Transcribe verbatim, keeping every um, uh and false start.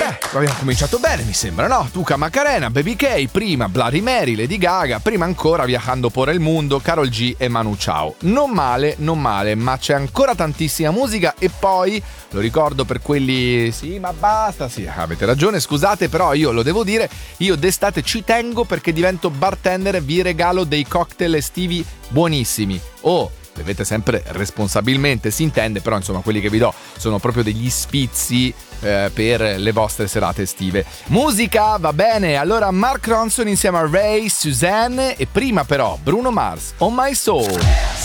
Beh, abbiamo cominciato bene, mi sembra, no? Tuca Macarena, Baby K, prima Bloody Mary, Lady Gaga, prima ancora Viajando por el Mundo, Karol G e Manu Chao. Non male, non male, ma c'è ancora tantissima musica e poi, lo ricordo per quelli, sì ma basta, sì, avete ragione, scusate, però io lo devo dire, io d'estate ci tengo perché divento bartender e vi regalo dei cocktail estivi buonissimi. Oh, bevete sempre responsabilmente, si intende, però insomma quelli che vi do sono proprio degli sfizi eh, per le vostre serate estive. Musica, va bene, allora Mark Ronson insieme a Ray, Suzanne e prima però Bruno Mars, On My Soul.